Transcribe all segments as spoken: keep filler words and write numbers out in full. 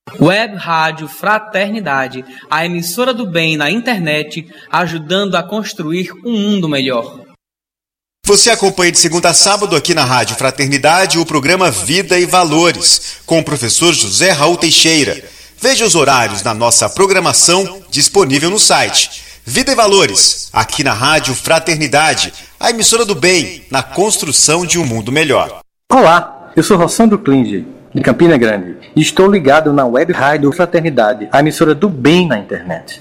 Web Rádio Fraternidade, a emissora do bem na internet, ajudando a construir um mundo melhor. Você acompanha de segunda a sábado aqui na Rádio Fraternidade o programa Vida e Valores, com o professor José Raul Teixeira. Veja os horários na nossa programação disponível no site. Vida e Valores, aqui na Rádio Fraternidade, a emissora do bem na construção de um mundo melhor. Olá, eu sou Rossandro Klinger, de Campina Grande, e estou ligado na Web Rádio Fraternidade, a emissora do bem na internet.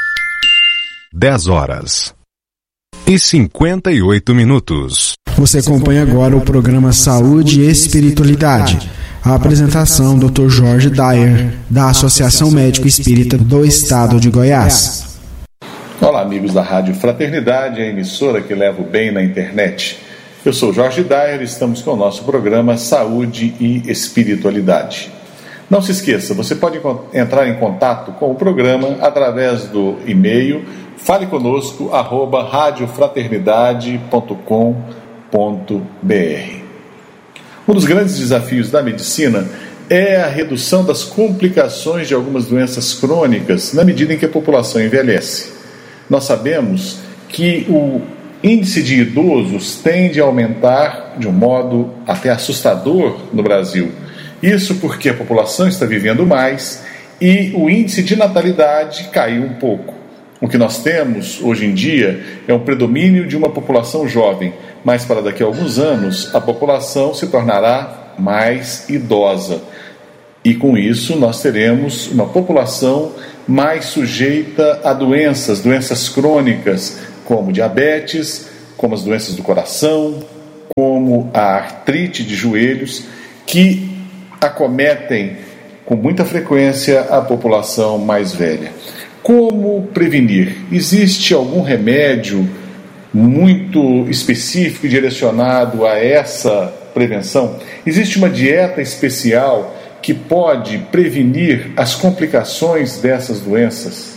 dez horas e cinquenta e oito minutos. Você acompanha agora o programa Saúde e Espiritualidade. A apresentação doutor Jorge Dyer, da Associação Médico Espírita do Estado de Goiás. Olá, amigos da Rádio Fraternidade, a emissora que leva o bem na internet. Eu sou Jorge Dyer e estamos com o nosso programa Saúde e Espiritualidade. Não se esqueça, você pode entrar em contato com o programa através do e-mail fale conosco arroba radiofraternidade ponto com ponto br. Um dos grandes desafios da medicina é a redução das complicações de algumas doenças crônicas na medida em que a população envelhece. Nós sabemos que o índice de idosos tende a aumentar de um modo até assustador no Brasil. Isso porque a população está vivendo mais e o índice de natalidade caiu um pouco. O que nós temos hoje em dia é um predomínio de uma população jovem, mas para daqui a alguns anos a população se tornará mais idosa. E com isso nós teremos uma população mais sujeita a doenças, doenças crônicas, como diabetes, como as doenças do coração, como a artrite de joelhos, que acometem com muita frequência a população mais velha. Como prevenir? Existe algum remédio muito específico e direcionado a essa prevenção? Existe uma dieta especial que pode prevenir as complicações dessas doenças?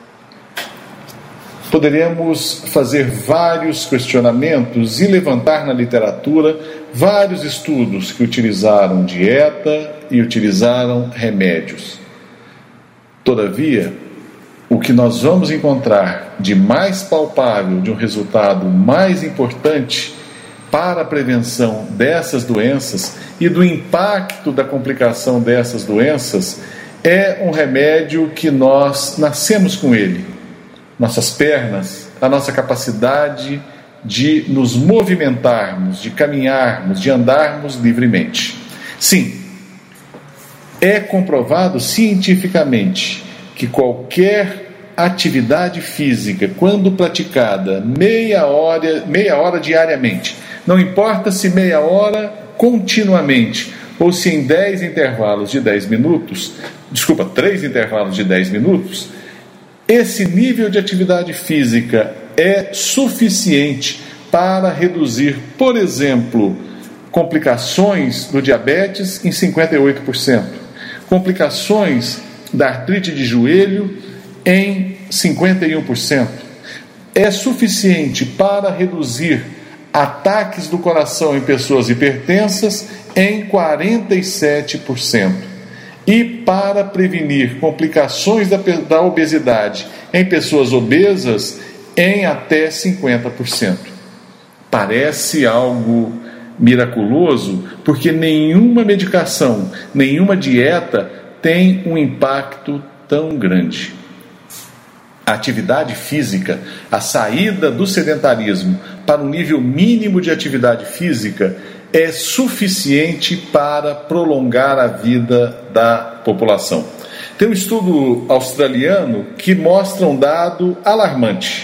Poderemos fazer vários questionamentos e levantar na literatura vários estudos que utilizaram dieta e utilizaram remédios. Todavia, o que nós vamos encontrar de mais palpável, de um resultado mais importante para a prevenção dessas doenças e do impacto da complicação dessas doenças é um remédio que nós nascemos com ele. Nossas pernas, a nossa capacidade de nos movimentarmos, de caminharmos, de andarmos livremente. Sim, é comprovado cientificamente que qualquer atividade física, quando praticada meia hora, meia hora diariamente, não importa se meia hora continuamente, ou se em dez intervalos de dez minutos, desculpa, três intervalos de dez minutos, esse nível de atividade física é suficiente para reduzir, por exemplo, complicações do diabetes em cinquenta e oito por cento, complicações da artrite de joelho em cinquenta e um por cento. É suficiente para reduzir ataques do coração em pessoas hipertensas em quarenta e sete por cento. E para prevenir complicações da, da obesidade em pessoas obesas em até cinquenta por cento. Parece algo miraculoso, porque nenhuma medicação, nenhuma dieta tem um impacto tão grande. A atividade física, a saída do sedentarismo para um nível mínimo de atividade física é suficiente para prolongar a vida da população. Tem um estudo australiano que mostra um dado alarmante.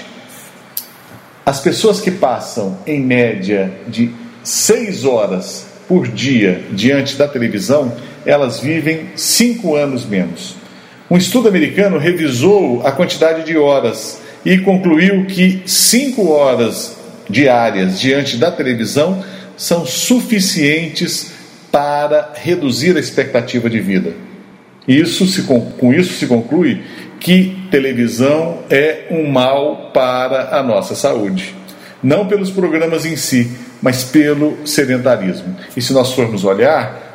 As pessoas que passam, em média, de seis horas por dia diante da televisão, elas vivem cinco anos menos. Um estudo americano revisou a quantidade de horas e concluiu que cinco horas diárias diante da televisão são suficientes para reduzir a expectativa de vida. Isso se, com isso se conclui que televisão é um mal para a nossa saúde. Não pelos programas em si, mas pelo sedentarismo. E se nós formos olhar,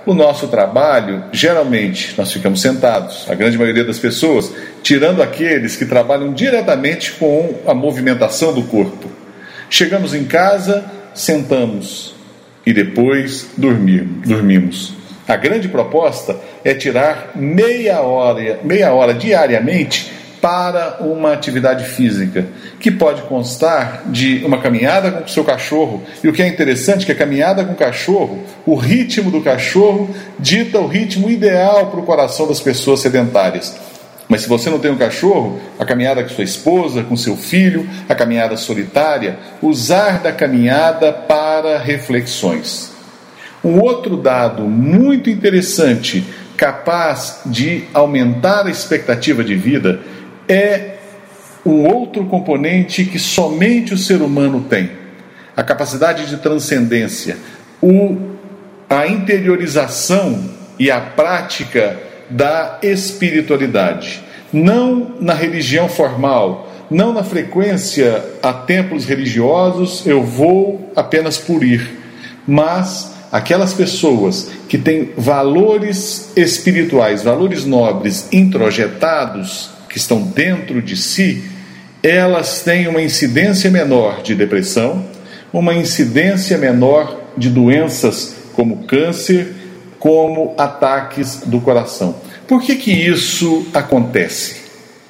o nosso trabalho, geralmente, nós ficamos sentados, a grande maioria das pessoas, tirando aqueles que trabalham diretamente com a movimentação do corpo. Chegamos em casa, sentamos e depois dormimos. dormimos. A grande proposta é tirar meia hora, meia hora diariamente para uma atividade física, que pode constar de uma caminhada com o seu cachorro. E o que é interessante é que a caminhada com o cachorro, o ritmo do cachorro dita o ritmo ideal para o coração das pessoas sedentárias. Mas se você não tem um cachorro, a caminhada com sua esposa, com seu filho, a caminhada solitária, usar da caminhada para reflexões. Um outro dado muito interessante, capaz de aumentar a expectativa de vida, é um outro componente que somente o ser humano tem: a capacidade de transcendência, o, a interiorização e a prática da espiritualidade. Não na religião formal, não na frequência a templos religiosos, eu vou apenas por ir, mas aquelas pessoas que têm valores espirituais, valores nobres introjetados, que estão dentro de si, elas têm uma incidência menor de depressão, uma incidência menor de doenças como câncer, como ataques do coração. Por que que isso acontece?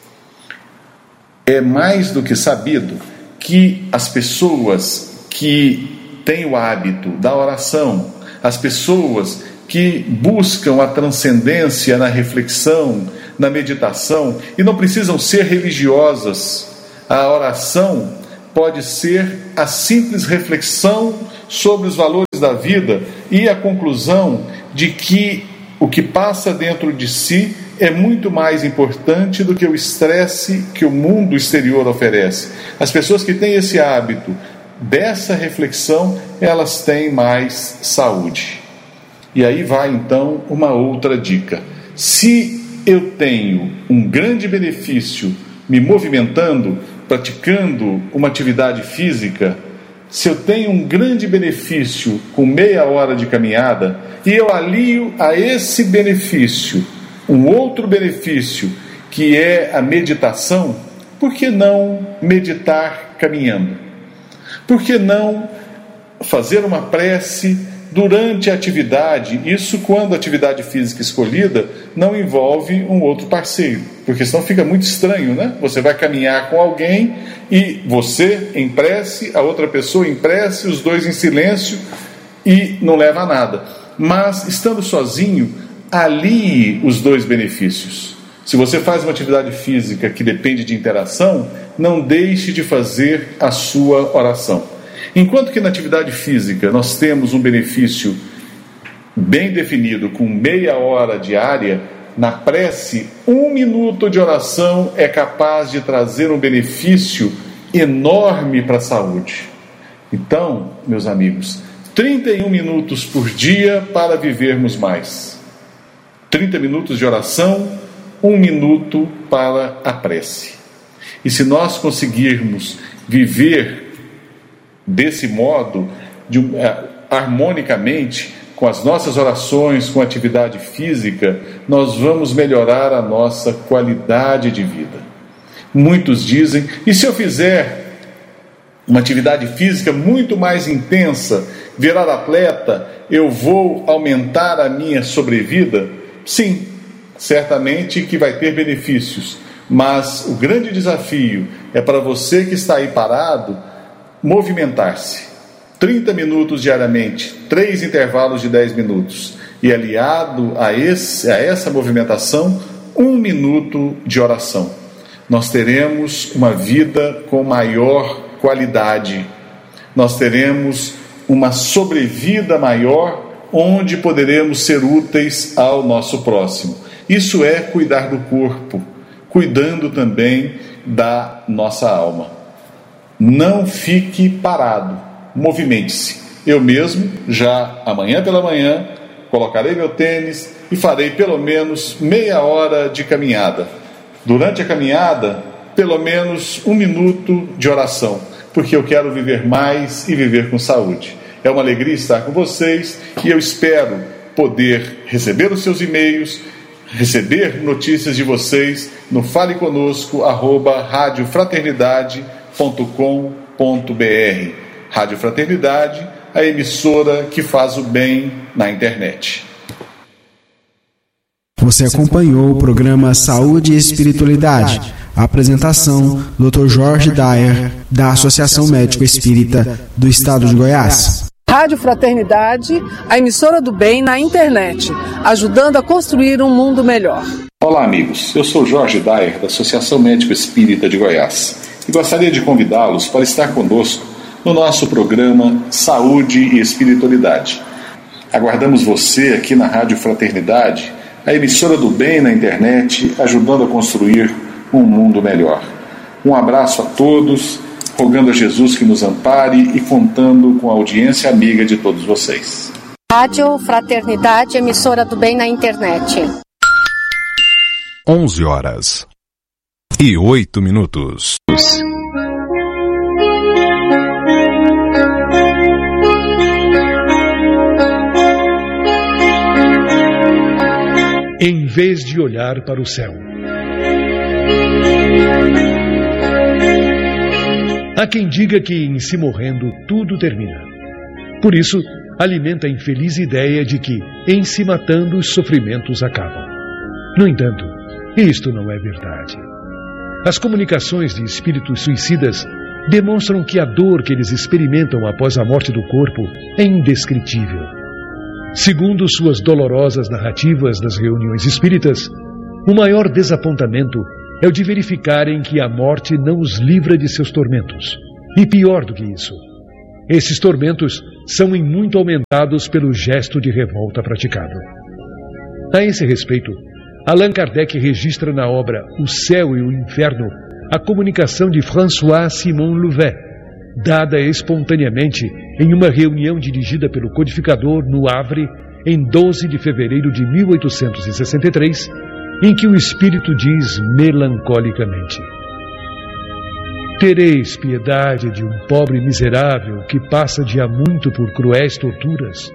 É mais do que sabido que as pessoas que têm o hábito da oração, as pessoas que buscam a transcendência na reflexão, na meditação, e não precisam ser religiosas. A oração pode ser a simples reflexão sobre os valores da vida e a conclusão de que o que passa dentro de si é muito mais importante do que o estresse que o mundo exterior oferece. As pessoas que têm esse hábito dessa reflexão, elas têm mais saúde. E aí vai então uma outra dica. Se eu tenho um grande benefício me movimentando, praticando uma atividade física, se eu tenho um grande benefício com meia hora de caminhada, e eu alio a esse benefício um outro benefício, que é a meditação, por que não meditar caminhando? Por que não fazer uma prece durante a atividade? Isso quando a atividade física escolhida não envolve um outro parceiro, porque senão fica muito estranho, né? Você vai caminhar com alguém e você em prece, a outra pessoa em prece, os dois em silêncio, e não leva a nada. Mas estando sozinho, alie os dois benefícios. Se você faz uma atividade física que depende de interação, não deixe de fazer a sua oração. Enquanto que na atividade física nós temos um benefício bem definido com meia hora diária, na prece, um minuto de oração é capaz de trazer um benefício enorme para a saúde. Então, meus amigos, trinta e um minutos por dia para vivermos mais. trinta minutos de oração, um minuto para a prece. E se nós conseguirmos viver desse modo, de, uh, harmonicamente, com as nossas orações, com a atividade física, nós vamos melhorar a nossa qualidade de vida. Muitos dizem, e se eu fizer uma atividade física muito mais intensa, virar atleta, eu vou aumentar a minha sobrevida? Sim, certamente que vai ter benefícios, mas o grande desafio é para você que está aí parado, movimentar-se. trinta minutos diariamente, três intervalos de dez minutos, e aliado a, esse, a essa movimentação, um minuto de oração. Nós teremos uma vida com maior qualidade, nós teremos uma sobrevida maior, onde poderemos ser úteis ao nosso próximo. Isso é cuidar do corpo, cuidando também da nossa alma. Não fique parado. Movimente-se. Eu mesmo, já amanhã pela manhã, colocarei meu tênis e farei pelo menos meia hora de caminhada. Durante a caminhada, pelo menos um minuto de oração, porque eu quero viver mais e viver com saúde. É uma alegria estar com vocês e eu espero poder receber os seus e-mails, receber notícias de vocês no fale conosco arroba rádio fraternidade ponto com ponto br. Rádio Fraternidade, a emissora que faz o bem na internet. Você acompanhou o programa Saúde e Espiritualidade. A apresentação, doutor Jorge Dyer, da Associação Médico Espírita do Estado de Goiás. Rádio Fraternidade, a emissora do bem na internet, ajudando a construir um mundo melhor. Olá, amigos. Eu sou Jorge Dyer, da Associação Médico Espírita de Goiás, e gostaria de convidá-los para estar conosco no nosso programa Saúde e Espiritualidade. Aguardamos você aqui na Rádio Fraternidade, a emissora do bem na internet, ajudando a construir um mundo melhor. Um abraço a todos, rogando a Jesus que nos ampare e contando com a audiência amiga de todos vocês. Rádio Fraternidade, emissora do bem na internet. onze horas e oito minutos. Em vez de olhar para o céu. Há quem diga que, em se morrendo, tudo termina. Por isso, alimenta a infeliz ideia de que, em se matando, os sofrimentos acabam. No entanto, isto não é verdade. As comunicações de espíritos suicidas demonstram que a dor que eles experimentam após a morte do corpo é indescritível. Segundo suas dolorosas narrativas das reuniões espíritas, o maior desapontamento é o de verificarem que a morte não os livra de seus tormentos. E pior do que isso, esses tormentos são em muito aumentados pelo gesto de revolta praticado. A esse respeito, Allan Kardec registra na obra O Céu e o Inferno a comunicação de François-Simon Louvet, dada espontaneamente em uma reunião dirigida pelo codificador no Havre em doze de fevereiro de mil oitocentos e sessenta e três, em que o espírito diz melancolicamente: tereis piedade de um pobre miserável que passa de há muito por cruéis torturas?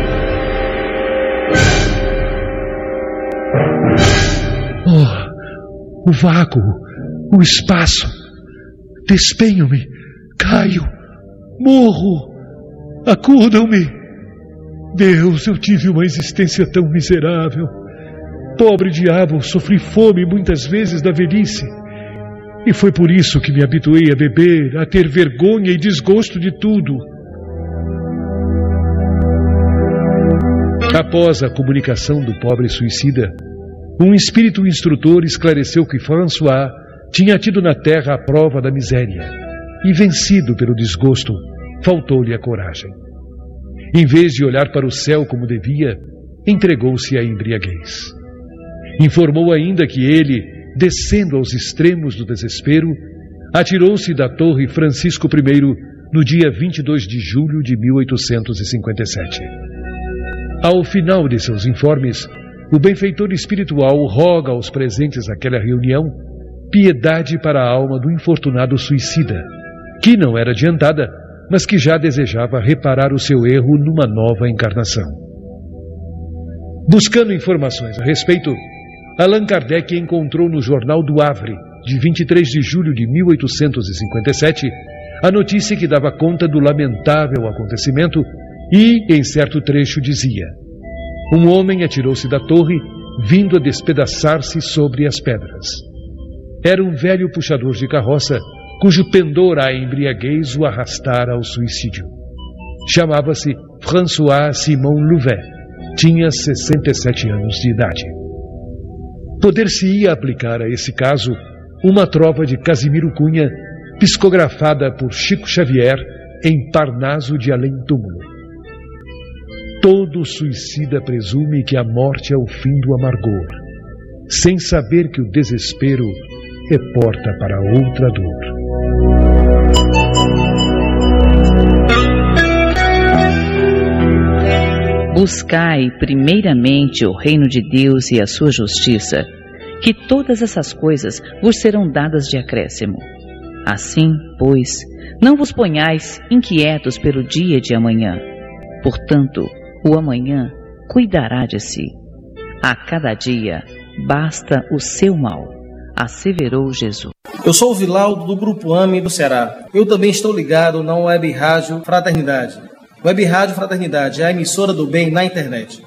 Oh, o vácuo, o espaço, despenho-me, caio, morro, acudam-me. Deus, eu tive uma existência tão miserável. Pobre diabo, sofri fome muitas vezes da velhice. E foi por isso que me habituei a beber, a ter vergonha e desgosto de tudo. Após a comunicação do pobre suicida, um espírito instrutor esclareceu que François tinha tido na terra a prova da miséria e, vencido pelo desgosto, faltou-lhe a coragem. Em vez de olhar para o céu como devia, entregou-se à embriaguez. Informou ainda que ele, descendo aos extremos do desespero, atirou-se da Torre Francisco I no dia vinte e dois de julho de mil oitocentos e cinquenta e sete. Ao final de seus informes, o benfeitor espiritual roga aos presentes àquela reunião piedade para a alma do infortunado suicida, que não era adiantada, mas que já desejava reparar o seu erro numa nova encarnação. Buscando informações a respeito, Allan Kardec encontrou no Jornal do Havre, de vinte e três de julho de mil oitocentos e cinquenta e sete, a notícia que dava conta do lamentável acontecimento e, em certo trecho, dizia: um homem atirou-se da torre, vindo a despedaçar-se sobre as pedras. Era um velho puxador de carroça, cujo pendor à embriaguez o arrastara ao suicídio. Chamava-se François-Simon Louvet. Tinha sessenta e sete anos de idade. Poder-se-ia aplicar a esse caso uma trova de Casimiro Cunha, psicografada por Chico Xavier em Parnaso de Além-Túmulo. Todo suicida presume que a morte é o fim do amargor, sem saber que o desespero é porta para outra dor. Buscai primeiramente o reino de Deus e a sua justiça, que todas essas coisas vos serão dadas de acréscimo. Assim, pois, não vos ponhais inquietos pelo dia de amanhã. Portanto, o amanhã cuidará de si. A cada dia basta o seu mal, asseverou Jesus. Eu sou o Vilaldo do Grupo A M E do Ceará. Eu também estou ligado na Web Rádio Fraternidade. Web Rádio Fraternidade é a emissora do bem na internet.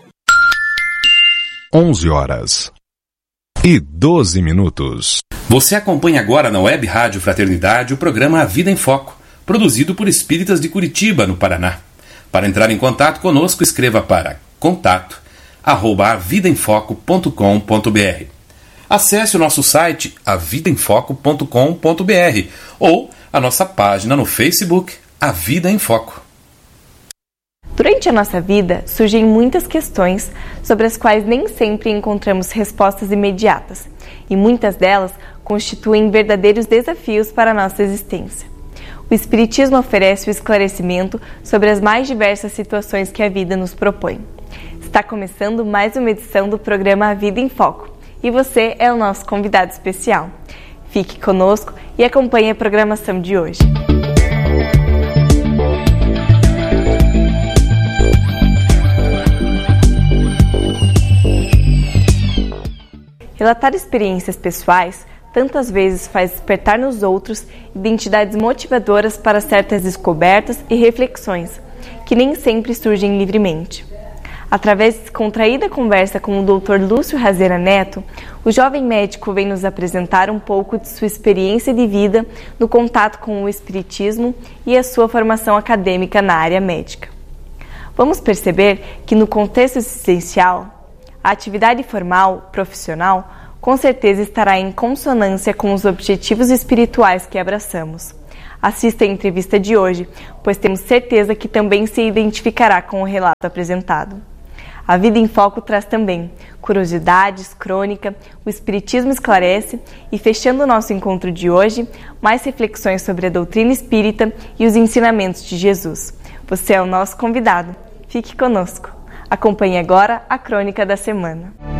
onze horas e doze minutos. Você acompanha agora na Web Rádio Fraternidade o programa A Vida em Foco, produzido por espíritas de Curitiba, no Paraná. Para entrar em contato conosco, escreva para contato arroba a vida em foco ponto com ponto b r. Acesse o nosso site a vida em foco ponto com ponto b r ou a nossa página no Facebook A Vida em Foco. Durante a nossa vida, surgem muitas questões sobre as quais nem sempre encontramos respostas imediatas, e muitas delas constituem verdadeiros desafios para a nossa existência. O Espiritismo oferece o esclarecimento sobre as mais diversas situações que a vida nos propõe. Está começando mais uma edição do programa A Vida em Foco, e você é o nosso convidado especial. Fique conosco e acompanhe a programação de hoje. Relatar experiências pessoais tantas vezes faz despertar nos outros identidades motivadoras para certas descobertas e reflexões, que nem sempre surgem livremente. Através de descontraída conversa com o doutor Lúcio Razeira Neto, o jovem médico vem nos apresentar um pouco de sua experiência de vida no contato com o Espiritismo e a sua formação acadêmica na área médica. Vamos perceber que no contexto existencial, a atividade formal, profissional, com certeza estará em consonância com os objetivos espirituais que abraçamos. Assista a entrevista de hoje, pois temos certeza que também se identificará com o relato apresentado. A Vida em Foco traz também curiosidades, crônica, o Espiritismo esclarece e, fechando o nosso encontro de hoje, mais reflexões sobre a doutrina espírita e os ensinamentos de Jesus. Você é o nosso convidado. Fique conosco. Acompanhe agora a crônica da semana.